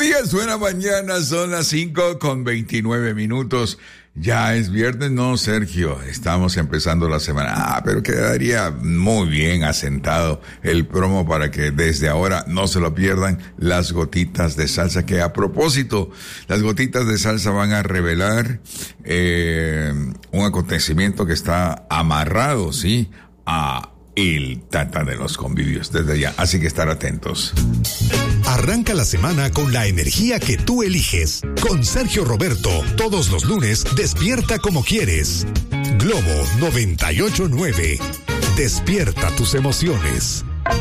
días, buena mañana, son las 5:29. Ya es viernes, ¿no, Sergio? Estamos empezando la semana. Pero quedaría muy bien asentado el promo para que desde ahora no se lo pierdan, las gotitas de salsa, que a propósito, las gotitas de salsa van a revelar un acontecimiento que está amarrado, ¿sí?, a el Tata de los Convivios desde ya, así que estar atentos. Arranca la semana con la energía que tú eliges. Con Sergio Roberto, todos los lunes, despierta como quieres. Globo 98.9. Despierta tus emociones.